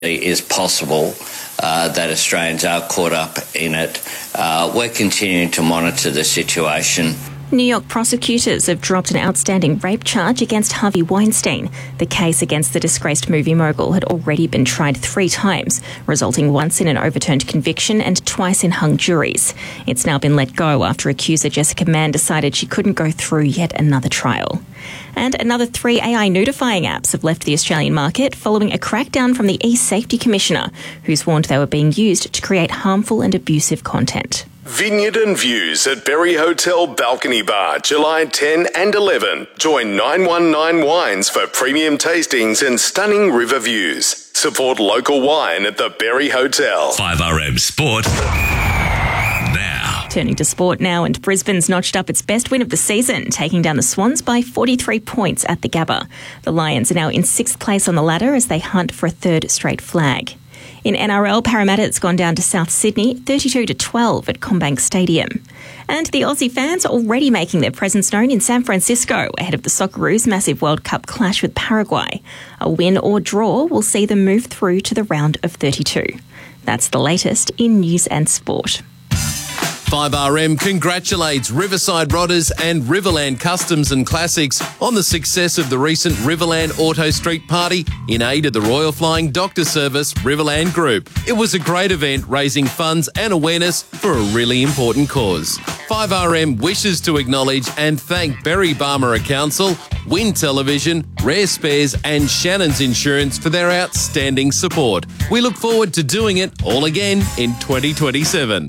is possible that Australians are caught up in it. We're continuing to monitor the situation. New York prosecutors have dropped an outstanding rape charge against Harvey Weinstein. The case against the disgraced movie mogul had already been tried 3 times, resulting once in an overturned conviction and twice in hung juries. It's now been let go after accuser Jessica Mann decided she couldn't go through yet another trial. And another 3 AI nudifying apps have left the Australian market following a crackdown from the e-Safety Commissioner, who's warned they were being used to create harmful and abusive content. Vineyard and Views at Berry Hotel Balcony Bar, July 10 and 11. Join 919 Wines for premium tastings and stunning river views. Support local wine at the Berry Hotel. 5RM Sport now. Turning to sport now, and Brisbane's notched up its best win of the season, taking down the Swans by 43 points at the Gabba. The Lions are now in 6th place on the ladder as they hunt for a 3rd straight flag. In NRL, Parramatta's gone down to South Sydney 32-12 at CommBank Stadium. And the Aussie fans are already making their presence known in San Francisco ahead of the Socceroos' massive World Cup clash with Paraguay. A win or draw will see them move through to the round of 32. That's the latest in news and sport. 5RM congratulates Riverside Rodders and Riverland Customs and Classics on the success of the recent Riverland Auto Street Party in aid of the Royal Flying Doctor Service Riverland Group. It was a great event raising funds and awareness for a really important cause. 5RM wishes to acknowledge and thank Berry Barmera Council, Win Television, Rare Spares and Shannon's Insurance for their outstanding support. We look forward to doing it all again in 2027.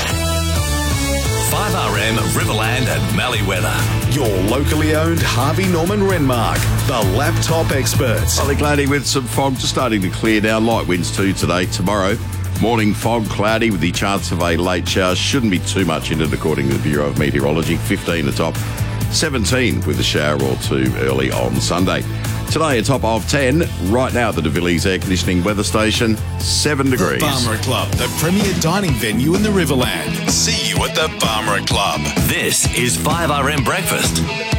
5RM Riverland and Malleeweather. Your locally owned Harvey Norman Renmark, the laptop experts. Partly cloudy with some fog just starting to clear now. Light winds too today. Tomorrow, morning fog, cloudy with the chance of a late shower. Shouldn't be too much in it according to the Bureau of Meteorology. 15 atop, 17 with a shower or 2 early on Sunday. Today, a top of 10. Right now at the De Villiers Air Conditioning Weather Station, 7 degrees. The Barmera Club, the premier dining venue in the Riverland. See you at the Barmera Club. This is 5RM Breakfast.